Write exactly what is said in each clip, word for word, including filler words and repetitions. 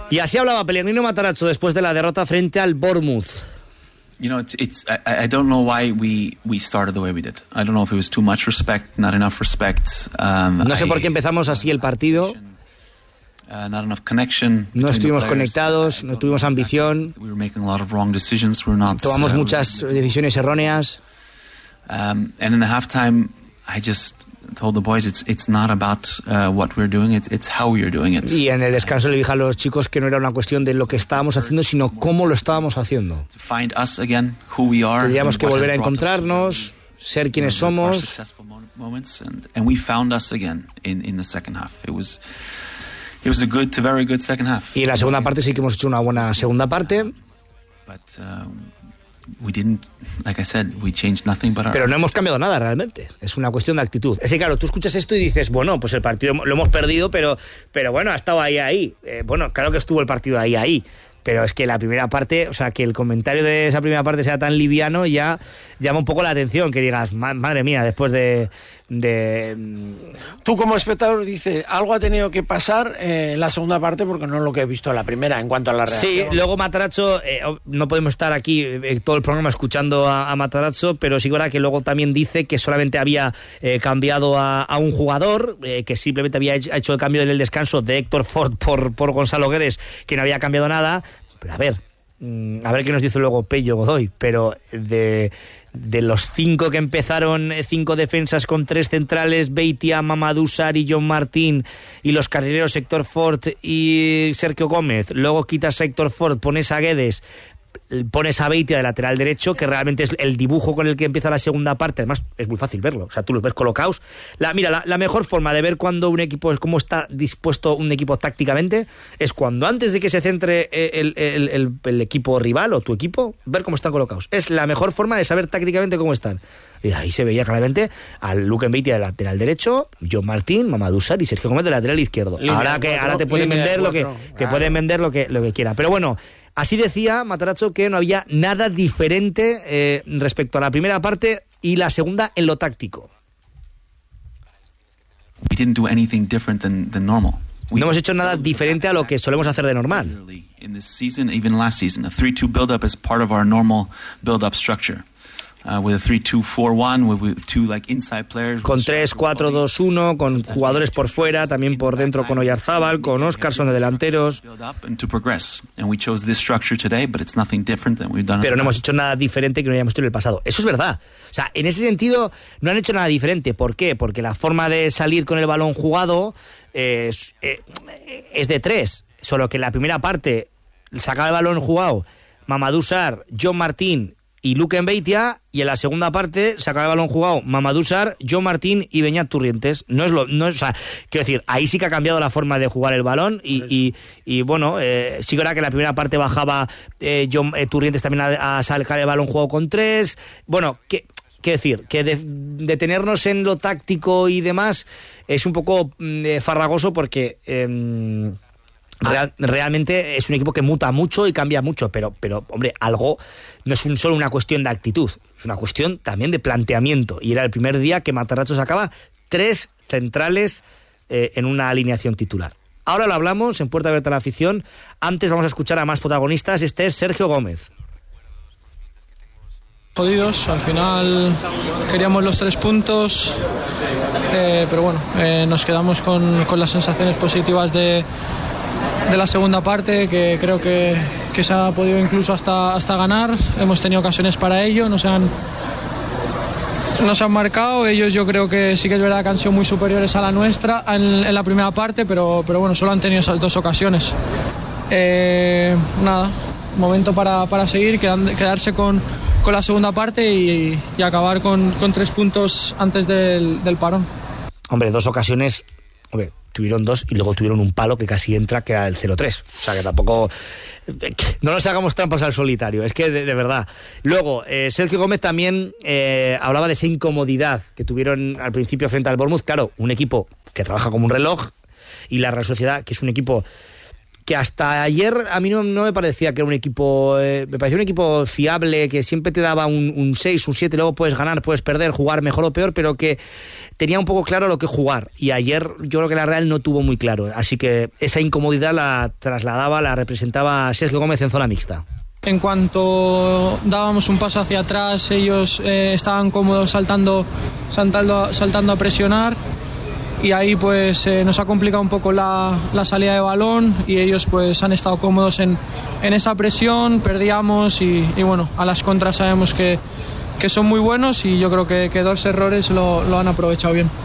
Y así hablaba Pellegrino Matarazzo después de la derrota frente al Bournemouth. You know, it's, it's I, I don't know why we, we started the way we did. I don't know if it was too much respect, not enough respect. Um, no sé I, por qué empezamos así el partido. Uh, not enough connection. No estuvimos conectados, no tuvimos ambición. We were making a lot of wrong decisions. We're not, Tomamos uh, muchas decisiones erróneas. Um, and in the halftime, I just told the boys it's it's not about uh, what we're doing, it's it's how we're doing it. Y en el descanso le dije a los chicos que no era una cuestión de lo que estábamos haciendo, sino cómo lo estábamos haciendo. To find us again, who we are. Tendríamos que volver a encontrarnos, ser quienes somos. Moments, and, and we found us again in in the second half. It was it was a good to very good second half. Y en la segunda parte sí que hemos hecho una buena segunda parte. But uh, we didn't, like I said, we changed nothing but our... Pero no hemos cambiado nada realmente. Es una cuestión de actitud. Es que claro, tú escuchas esto y dices, bueno, pues el partido lo hemos perdido, pero, pero bueno, ha estado ahí, ahí. Eh, bueno, claro que estuvo el partido ahí, ahí. Pero es que la primera parte, o sea, que el comentario de esa primera parte sea tan liviano ya llama un poco la atención, que digas, madre mía, después de... de... Tú como espectador dices, algo ha tenido que pasar eh, en la segunda parte porque no es lo que he visto en la primera en cuanto a la reacción. Sí, luego Matarazzo, eh, no podemos estar aquí eh, todo el programa escuchando a, a Matarazzo, pero sí verdad que luego también dice que solamente había eh, cambiado a, a un jugador, eh, que simplemente había hecho, hecho el cambio en el descanso de Héctor Ford por, por Gonzalo Guedes, que no había cambiado nada. Pero a ver, a ver qué nos dice luego Pello Godoy, pero de, de los cinco que empezaron, cinco defensas con tres centrales, Beitia, Mamadou Sarr y John Martín, y los carrileros Héctor Ford y Sergio Gómez, luego quitas a Héctor Ford, pones a Guedes, pones a Beitia de lateral derecho, que realmente es el dibujo con el que empieza la segunda parte. Además es muy fácil verlo, o sea, tú los ves colocados. La, mira, la, la mejor forma de ver cuando un equipo es cómo está dispuesto un equipo tácticamente es cuando antes de que se centre el, el, el, el equipo rival o tu equipo, ver cómo están colocados. Es la mejor forma de saber tácticamente cómo están. Y ahí se veía claramente al Luke Beitia de lateral derecho, John Martín, Mamadou Sarr y Sergio Gómez de lateral izquierdo. Línea ahora que cuatro, ahora te pueden vender lo que te claro. pueden vender lo que lo que quiera. Pero bueno, así decía Matarazzo que no había nada diferente eh, respecto a la primera parte y la segunda en lo táctico. We didn't do anything different than, than normal. No hemos hecho nada diferente a lo que solemos hacer de normal. In this season, even last season, a three two build-up is part of our normal build-up structure. Uh, with a three two four one, with two like inside players. Con tres cuatro dos uno, con jugadores por fuera, también por dentro con Oyarzábal, con Óscarson de delanteros. Pero no hemos hecho nada diferente que no hayamos hecho en el pasado. Eso es verdad. O sea, en ese sentido no han hecho nada diferente. ¿Por qué? Porque la forma de salir con el balón jugado es, es de tres. Solo que en la primera parte sacaba el balón jugado Mamadou Sarr, John Martín y Luke Beitia, y en la segunda parte sacaba el balón jugado Mamadou Sarr, John Martín y Beñat Turrientes. No es lo, no es, o sea, quiero decir, ahí sí que ha cambiado la forma de jugar el balón y, y, y bueno, eh, sí que era que en la primera parte bajaba eh, John eh, Turrientes también a, a sacar el balón jugado con tres. Bueno, que quiero decir, que de, detenernos en lo táctico y demás es un poco eh, farragoso porque eh, Real, realmente es un equipo que muta mucho y cambia mucho, pero, pero hombre, algo no es un, solo una cuestión de actitud, es una cuestión también de planteamiento. Y era el primer día que Matarazzo sacaba tres centrales eh, en una alineación titular. Ahora lo hablamos en Puerta Abierta a la Afición. Antes vamos a escuchar a más protagonistas. Este es Sergio Gómez. Jodidos, al final queríamos los tres puntos, eh, pero bueno, eh, nos quedamos con, con las sensaciones positivas de de la segunda parte, que creo que, que se ha podido incluso hasta, hasta ganar. Hemos tenido ocasiones para ello, nos han, nos han marcado. Ellos yo creo que sí que es verdad que han sido muy superiores a la nuestra en, en la primera parte, pero, pero bueno, solo han tenido esas dos ocasiones. Eh, nada, momento para, para seguir, quedarse con, con la segunda parte y, y acabar con, con tres puntos antes del, del parón. Hombre, dos ocasiones... Hombre, tuvieron dos y luego tuvieron un palo que casi entra, que era el cero tres. O sea, que tampoco... No nos hagamos trampas al solitario, es que de, de verdad. Luego, eh, Sergio Gómez también eh, hablaba de esa incomodidad que tuvieron al principio frente al Bournemouth. Claro, un equipo que trabaja como un reloj y la Real Sociedad, que es un equipo que hasta ayer a mí no, no me parecía que era un equipo, eh, me parecía un equipo fiable, que siempre te daba un, un seis, un siete, luego puedes ganar, puedes perder, jugar mejor o peor, pero que tenía un poco claro lo que jugar, y ayer yo creo que la Real no tuvo muy claro, así que esa incomodidad la trasladaba, la representaba Sergio Gómez en zona mixta. En cuanto dábamos un paso hacia atrás, ellos eh, estaban cómodos saltando, saltando, saltando a presionar, y ahí pues eh, nos ha complicado un poco la, la salida de balón, y ellos pues han estado cómodos en, en esa presión, perdíamos y, y bueno, a las contras sabemos que, que son muy buenos, y yo creo que, que dos errores lo, lo han aprovechado bien.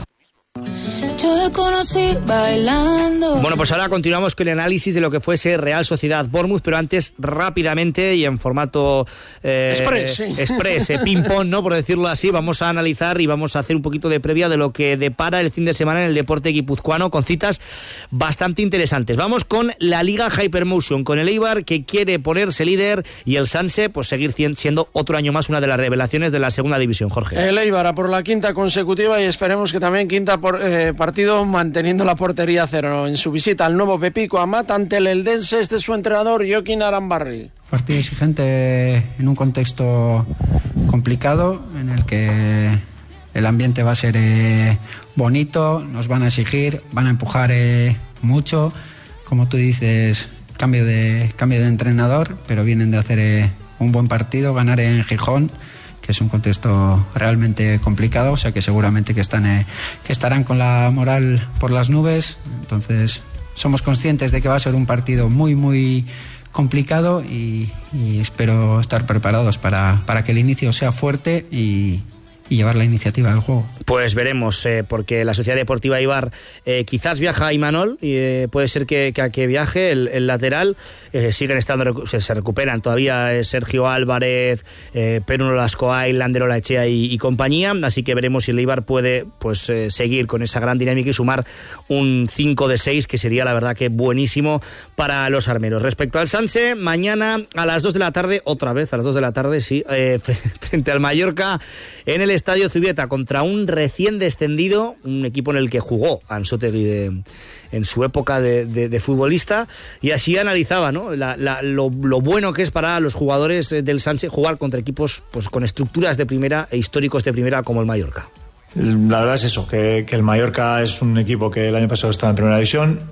Yo conocí bailando. Bueno, pues ahora continuamos con el análisis de lo que fuese Real Sociedad Bournemouth, pero antes rápidamente y en formato eh, express, sí. express eh, ping-pong, ¿no? Por decirlo así, vamos a analizar y vamos a hacer un poquito de previa de lo que depara el fin de semana en el deporte guipuzcoano, con citas bastante interesantes. Vamos con la Liga Hypermotion, con el Eibar, que quiere ponerse líder, y el Sanse, pues seguir siendo otro año más una de las revelaciones de la segunda división, Jorge. El Eibar a por la quinta consecutiva, y esperemos que también quinta por, eh, partido manteniendo la portería cero en su visita al nuevo Pepico Amat ante el Eldense. Este es su entrenador, Joaquín Arambarri. Partido exigente en un contexto complicado, en el que el ambiente va a ser eh, bonito, nos van a exigir, van a empujar eh, mucho, como tú dices, cambio de, cambio de entrenador, pero vienen de hacer eh, un buen partido, ganar en Gijón, que es un contexto realmente complicado, o sea que seguramente que están eh, que estarán con la moral por las nubes. Entonces somos conscientes de que va a ser un partido muy muy complicado, y, y espero estar preparados para, para que el inicio sea fuerte y, y llevar la iniciativa del juego. Pues veremos, eh, porque la Sociedad Deportiva Eibar eh, quizás viaja a Imanol, y eh, puede ser que, que, que viaje el, el lateral, eh, siguen estando, se, se recuperan todavía eh, Sergio Álvarez, eh, Pedro Lascoay, Lander Olaechea y, y compañía, así que veremos si el Eibar puede pues eh, seguir con esa gran dinámica y sumar un cinco de seis, que sería la verdad que buenísimo para los armeros. Respecto al Sanse, mañana a las dos de la tarde, otra vez a las dos de la tarde, sí, eh, frente al Mallorca, en el Estadio Zubieta, contra un recién descendido, un equipo en el que jugó Ansotegi de, en su época de, de, de futbolista, y así analizaba, ¿no? la, la, lo, lo bueno que es para los jugadores del Sanse jugar contra equipos pues con estructuras de primera e históricos de primera como el Mallorca. La verdad es eso, que, que el Mallorca es un equipo que el año pasado estaba en primera división,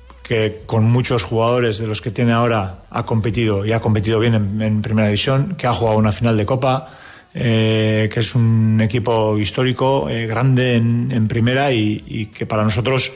que con muchos jugadores de los que tiene ahora ha competido y ha competido bien en, en primera división, que ha jugado una final de Copa, Eh, que es un equipo histórico, eh, grande en, en primera, y, y que para nosotros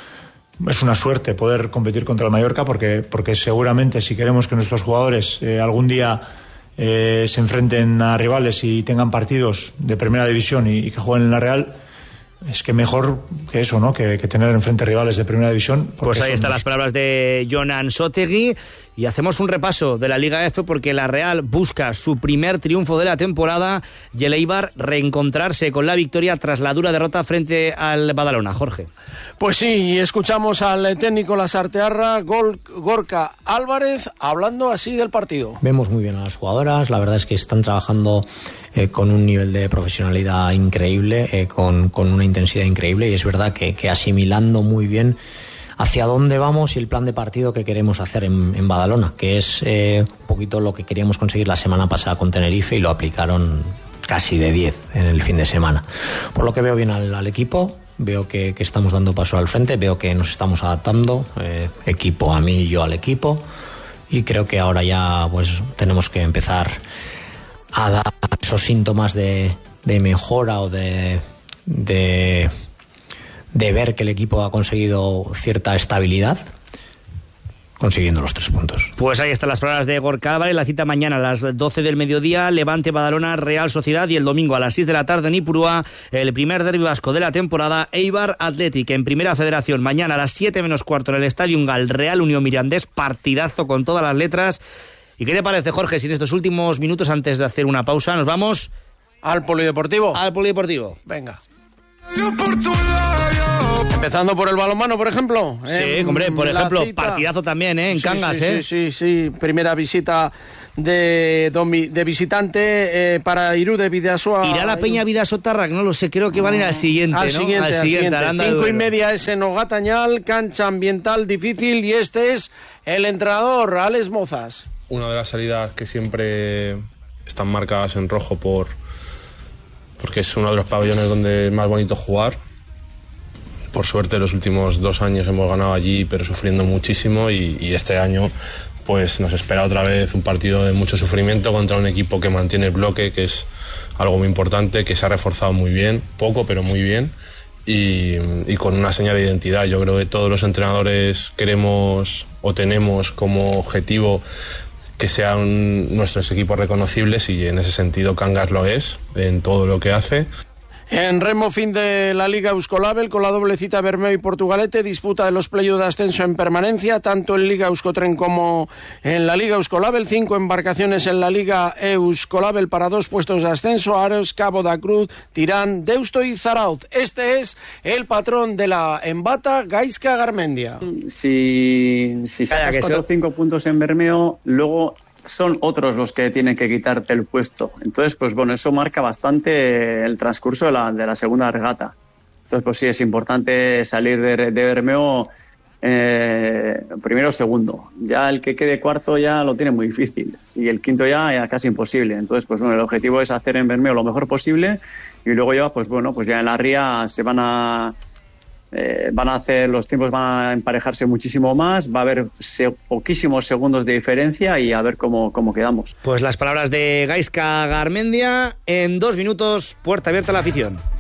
es una suerte poder competir contra el Mallorca, porque, porque seguramente si queremos que nuestros jugadores eh, algún día eh, se enfrenten a rivales y tengan partidos de primera división y, y que jueguen en la Real, es que mejor que eso, ¿no? Que, que tener enfrente rivales de primera división. Pues ahí están las palabras de Jon Ansotegi. Y hacemos un repaso de la Liga F, porque la Real busca su primer triunfo de la temporada, y el Eibar reencontrarse con la victoria tras la dura derrota frente al Badalona. Jorge. Pues sí, y escuchamos al técnico Lasartearra, Gol, Gorka Álvarez, hablando así del partido. Vemos muy bien a las jugadoras, la verdad es que están trabajando eh, con un nivel de profesionalidad increíble, eh, con, con una intensidad increíble, y es verdad que, que asimilando muy bien hacia dónde vamos y el plan de partido que queremos hacer en, en Badalona, que es eh, un poquito lo que queríamos conseguir la semana pasada con Tenerife, y lo aplicaron casi de diez en el fin de semana. Por lo que veo bien al, al equipo, veo que, que estamos dando paso al frente, veo que nos estamos adaptando, eh, equipo a mí y yo al equipo, y creo que ahora ya pues tenemos que empezar a dar esos síntomas de, de mejora o de... de de ver que el equipo ha conseguido cierta estabilidad, consiguiendo los tres puntos. Pues ahí están las palabras de Gorka Álvarez. La cita mañana a las doce del mediodía, Levante Badalona, Real Sociedad, y el domingo a las seis de la tarde en Ipurúa, el primer derbi vasco de la temporada, Eibar Athletic en Primera Federación. Mañana a las siete menos cuarto en el Estadio Ungal, Real Unión Mirandés, partidazo con todas las letras. ¿Y qué te parece, Jorge, si en estos últimos minutos, antes de hacer una pausa, nos vamos al Polideportivo? Al Polideportivo. Venga. Yo por tu lado, Empezando por el balonmano, por ejemplo. Sí, hombre, por ejemplo, cita. Partidazo también, ¿eh? En sí, Cangas, sí, ¿eh? Sí, sí, sí. Primera visita de, de visitante eh, para Irú de Bidasoa. ¿Irá la Peña Bidasoa-Tarrac? No lo sé, creo que van a ir al siguiente, al ¿no? Siguiente, al al siguiente, siguiente. al Cinco y media es en Ogatañal, cancha ambiental difícil, y este es el entrenador, Alex Mozas. Una de las salidas que siempre están marcadas en rojo por porque es uno de los pabellones donde es más bonito jugar. Por suerte los últimos dos años hemos ganado allí, pero sufriendo muchísimo, y, y este año pues nos espera otra vez un partido de mucho sufrimiento contra un equipo que mantiene el bloque, que es algo muy importante, que se ha reforzado muy bien, poco pero muy bien, y, y con una señal de identidad. Yo creo que todos los entrenadores queremos o tenemos como objetivo que sean nuestros equipos reconocibles, y en ese sentido Cangas lo es en todo lo que hace. En remo, fin de la Liga Euskolabel, con la doble cita Bermeo y Portugalete, disputa de los playoffs de ascenso en permanencia, tanto en Liga Euskotren como en la Liga Euskolabel. Cinco embarcaciones en la Liga Euskolabel para dos puestos de ascenso: Aros, Cabo da Cruz, Tirán, Deusto y Zarauz. Este es el patrón de la embata, Gaizka Garmendia. Si, si sacas cuatro o cinco puntos en Bermeo, luego son otros los que tienen que quitarte el puesto. Entonces, pues bueno, eso marca bastante el transcurso de la, de la segunda regata. Entonces, pues sí, es importante salir de, de Bermeo eh, primero o segundo. Ya el que quede cuarto ya lo tiene muy difícil, y el quinto ya, ya casi imposible. Entonces, pues bueno, el objetivo es hacer en Bermeo lo mejor posible, y luego ya, pues bueno, pues ya en la ría se van a Eh, van a hacer, los tiempos van a emparejarse muchísimo más, va a haber se, poquísimos segundos de diferencia, y a ver cómo, cómo quedamos. Pues las palabras de Gaizka Garmendia. En dos minutos, puerta abierta a la afición.